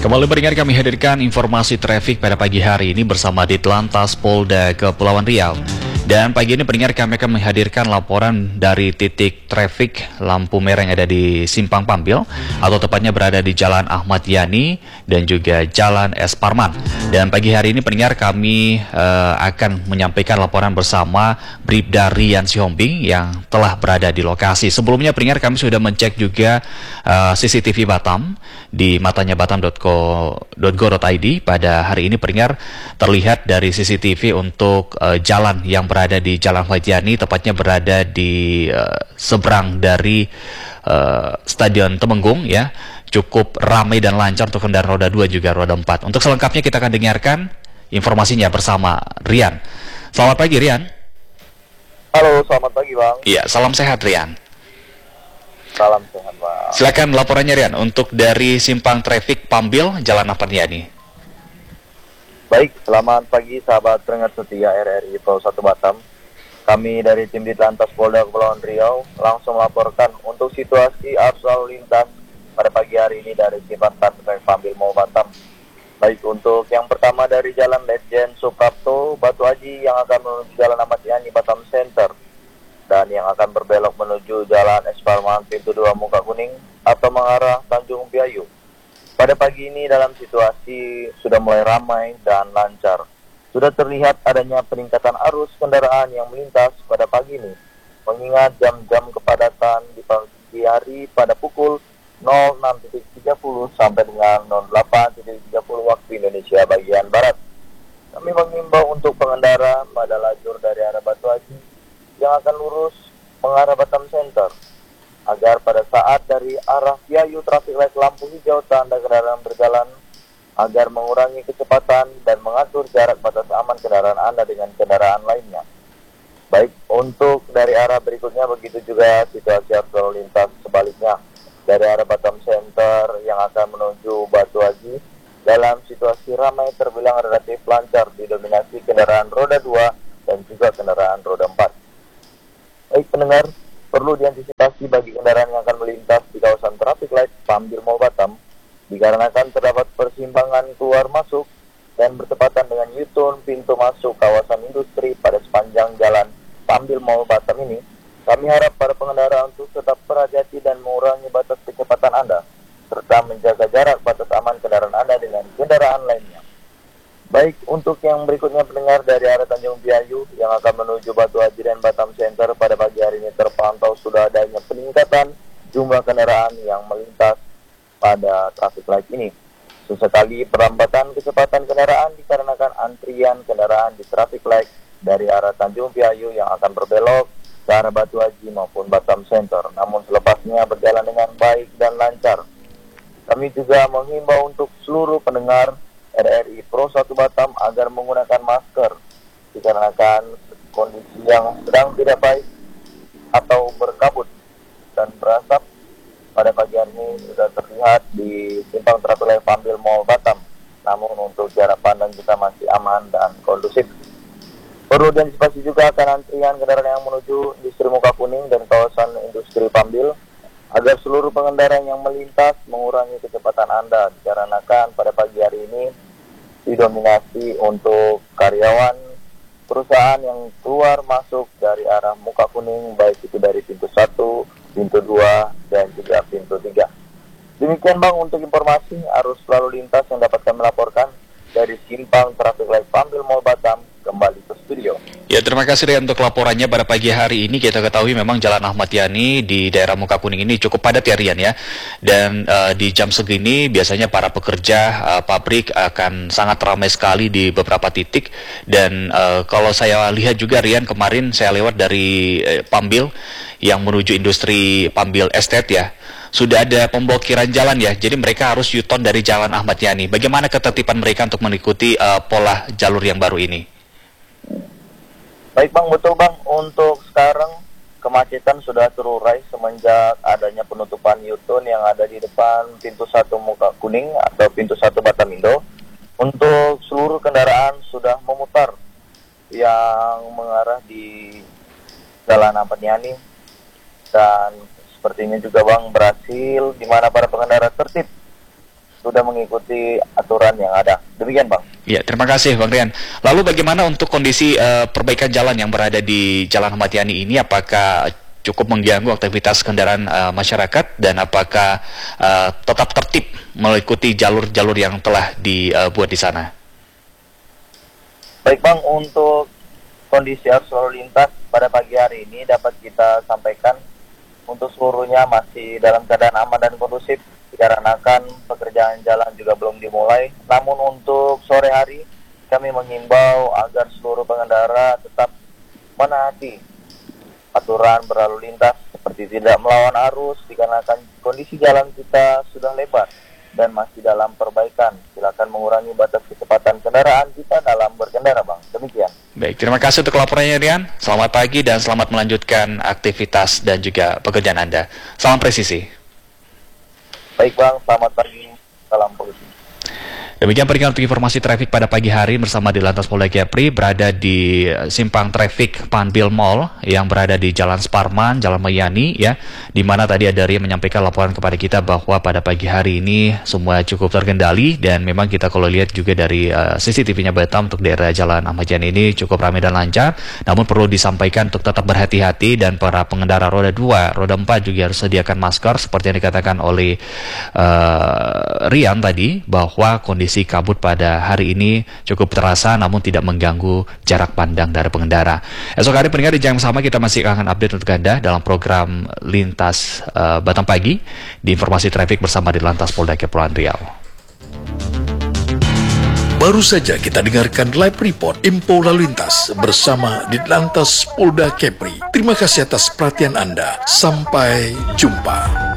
Kembali beringat kami hadirkan informasi trafik pada pagi hari ini bersama Ditlantas Polda Kepulauan Riau. Dan pagi ini pendengar kami akan menghadirkan laporan dari titik trafik lampu merah yang ada di Simpang Pambil atau tepatnya berada di Jalan Ahmad Yani dan juga Jalan S. Parman. Dan pagi hari ini pendengar kami akan menyampaikan laporan bersama Bribda Rian Sihombing yang telah berada di lokasi. Sebelumnya pendengar kami sudah mencek juga CCTV Batam di matanyabatam.go.id. Pada hari ini pendengar terlihat dari CCTV untuk jalan yang berada di Jalan Ahmad Yani, tepatnya berada di seberang dari Stadion Temenggung ya. Cukup ramai dan lancar untuk kendaraan roda 2 juga roda 4. Untuk selengkapnya kita akan dengarkan informasinya bersama Rian. Selamat pagi Rian. Halo, selamat pagi Bang. Iya, salam sehat Rian. Salam sehat Bang. Silakan laporannya Rian untuk dari Simpang Trafik Pambil Jalan Ahmad Yani. Baik, selamat pagi sahabat pendengar setia RRI Pro 1 Batam. Kami dari tim Ditlantas Polda Kepulauan Riau langsung melaporkan untuk situasi arus lalu lintas pada pagi hari ini dari Simpang Trafik Pambil mau Batam. Baik, untuk yang pertama dari Jalan Ledjen Suprapto Batu Aji yang akan menuju Jalan Ahmad Yani Batam Center, dan yang akan berbelok menuju Jalan S. Parman pintu 2 Muka Kuning atau mengarah Tanjung Piayu. Pada pagi ini dalam situasi sudah mulai ramai dan lancar. Sudah terlihat adanya peningkatan arus kendaraan yang melintas pada pagi ini, mengingat jam-jam kepadatan di pagi hari pada pukul 06.30 sampai dengan 08.30 waktu Indonesia bagian Barat. Kami mengimbau untuk pengendara pada lajur dari arah Batu Aji yang akan lurus mengarah Batam Center, agar pada saat dari arah Piayu traffic light lampu hijau tanda kendaraan berjalan, agar mengurangi kecepatan dan mengatur jarak batas aman kendaraan Anda dengan kendaraan lainnya. Baik, untuk dari arah berikutnya begitu juga situasi arus lalu lintas sebaliknya dari arah Batam Center yang akan menuju Batu Aji dalam situasi ramai terbilang relatif lancar didominasi kendaraan roda 2 dan juga kendaraan roda 4. Baik pendengar, perlu diantisipasi bagi kendaraan yang akan melintas di kawasan traffic light Pambil Mall Batam dikarenakan terdapat persimpangan keluar masuk dan bertepatan dengan U-turn pintu masuk kawasan industri pada sepanjang jalan Pambil Mall Batam ini. Kami harap para pengendara untuk tetap berhati-hati dan mengurangi batas kecepatan Anda serta menjaga jarak batas aman kendaraan Anda dengan kendaraan lainnya. Baik, untuk yang berikutnya pendengar dari arah Tanjung Piayu yang akan menuju Batu Aji dan Batam Center pada pagi hari ini terpantau sudah adanya peningkatan jumlah kendaraan yang melintas pada traffic light ini. Sesekali perlambatan kecepatan kendaraan dikarenakan antrian kendaraan di traffic light dari arah Tanjung Piayu yang akan berbelok ke arah Batu Aji maupun Batam Center. Namun selepasnya berjalan dengan baik dan lancar. Kami juga menghimbau untuk seluruh pendengar RRI Pro 1 Batam agar menggunakan masker dikarenakan kondisi yang sedang tidak baik atau berkabut dan berasap pada pagi hari ini sudah terlihat di Simpang Traffic Light Pambil Mall Batam. Namun untuk jarak pandang kita masih aman dan kondusif. Perlu diantisipasi juga akan antrian kendaraan yang menuju industri Muka Kuning dan kawasan industri Pambil agar seluruh pengendara yang melintas mengurangi kecepatan Anda dikarenakan pada pagi hari ini didominasi untuk karyawan perusahaan yang keluar masuk dari arah Muka Kuning, baik itu dari pintu 1, pintu 2, dan juga pintu 3. Demikian Bang untuk informasi arus lalu lintas yang dapat kami laporkan dari Simpang Traffic Light Pambil Mall Batam. Kembali ke studio. Ya, terima kasih Rian untuk laporannya pada pagi hari ini. Kita ketahui memang Jalan Ahmad Yani di daerah Muka Kuning ini cukup padat ya Rian ya. Dan di jam segini biasanya para pekerja pabrik akan sangat ramai sekali di beberapa titik. Dan kalau saya lihat juga Rian, kemarin saya lewat dari Pambil yang menuju industri Pambil Estate ya. Sudah ada pemblokiran jalan ya, jadi mereka harus U-turn dari Jalan Ahmad Yani. Bagaimana ketertiban mereka untuk mengikuti pola jalur yang baru ini? Baik Bang, betul Bang. Untuk sekarang kemacetan sudah terurai semenjak adanya penutupan U-turn yang ada di depan pintu 1 Muka Kuning atau pintu 1 Batamindo. Untuk seluruh kendaraan sudah memutar yang mengarah di Jalan Ahmad Yani, dan sepertinya juga Bang berhasil di mana para pengendara tertib sudah mengikuti aturan yang ada. Demikian Bang. Ya, terima kasih Bang Rian. Lalu bagaimana untuk kondisi perbaikan jalan yang berada di Jalan Ahmad Yani ini? Apakah cukup mengganggu aktivitas kendaraan masyarakat dan apakah tetap tertib mengikuti jalur-jalur yang telah dibuat di sana? Baik Bang, untuk kondisi arus lalu lintas pada pagi hari ini dapat kita sampaikan untuk seluruhnya masih dalam keadaan aman dan kondusif dikarenakan pekerjaan jalan juga belum dimulai. Namun untuk sore hari kami mengimbau agar seluruh pengendara tetap menaati aturan berlalu lintas seperti tidak melawan arus dikarenakan kondisi jalan kita sudah lebar dan masih dalam perbaikan. Silakan mengurangi batas kecepatan kendaraan kita dalam berkendara Bang. Demikian. Baik, terima kasih untuk laporannya Rian. Selamat pagi dan selamat melanjutkan aktivitas dan juga pekerjaan Anda. Salam presisi. Baik Bang, selamat pagi. Salam polisi. Demikian berikan untuk informasi trafik pada pagi hari bersama di Lantas Polda Kepri berada di simpang trafik Panbil Mall yang berada di Jalan Sparman, Jalan Mayani ya, di mana tadi ada Ria menyampaikan laporan kepada kita bahwa pada pagi hari ini semua cukup terkendali dan memang kita kalau lihat juga dari CCTV-nya Batam untuk daerah Jalan Ahmad Yani ini cukup ramai dan lancar, namun perlu disampaikan untuk tetap berhati-hati dan para pengendara roda 2, roda 4 juga harus sediakan masker seperti yang dikatakan oleh Rian tadi bahwa kondisi kabut pada hari ini cukup terasa namun tidak mengganggu jarak pandang dari pengendara. Esok hari pendengar di jam sama kita masih akan update untuk Anda dalam program Lintas Batam Pagi di informasi trafik bersama di Lantas Polda Kepulauan Riau. Baru saja kita dengarkan live report info lalu lintas bersama di Lantas Polda Kepri. Terima kasih atas perhatian Anda. Sampai jumpa.